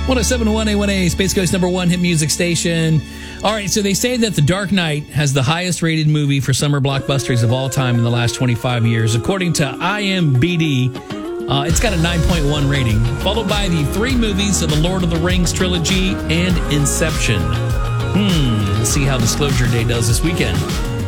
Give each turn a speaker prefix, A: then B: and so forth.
A: 107.1 A1A, Space Coast #1 hit music station. All right, so they say that The Dark Knight has the highest rated movie for summer blockbusters of all time in the last 25 years. According to IMDb, it's got a 9.1 rating, followed by the three movies of the Lord of the Rings trilogy and Inception. We'll see how Disclosure Day does this weekend.